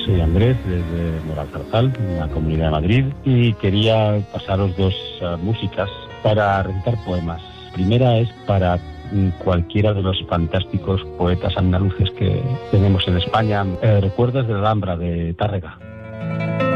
Soy Andrés, desde Moralzarzal, en la Comunidad de Madrid, y quería pasaros dos músicas para recitar poemas. Primera es para cualquiera de los fantásticos poetas andaluces que tenemos en España. Recuerdos de la Alhambra, de Tárrega.